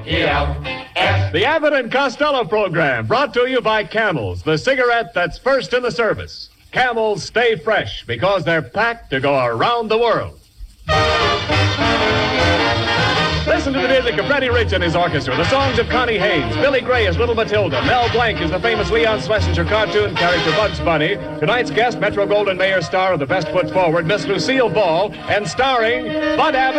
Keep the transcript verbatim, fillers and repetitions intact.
E L S. The Abbott and Costello program, brought to you by Camels, the cigarette that's first in the service. Camels stay fresh because they're packed to go around the world. Listen to the music of Freddie Rich and his orchestra, the songs of Connie Haynes, Billy Gray as Little Matilda, Mel Blanc as the famous Leon Schlesinger cartoon character Bugs Bunny, tonight's guest, Metro-Goldwyn Mayer star of The Best Foot Forward, Miss Lucille Ball, and starring Bud Abbott